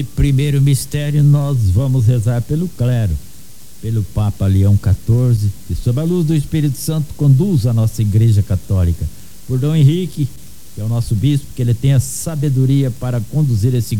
Primeiro mistério, nós vamos rezar pelo clero, pelo Papa Leão XIV, que sob a luz do Espírito Santo conduza a nossa Igreja Católica. Por Dom Henrique, que é o nosso bispo, que ele tenha sabedoria para conduzir esse